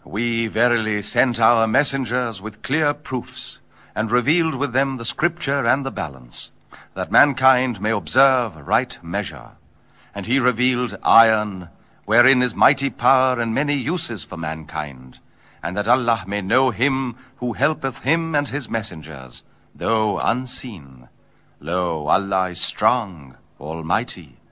We verily sent our messengers with clear proofs, and revealed with them the scripture and the balance, that mankind may observe right measure. And he revealed iron, wherein is mighty power and many uses for mankind, and that Allah may know him who helpeth him and his messengers, though unseen. Lo, Allah is strong, almighty.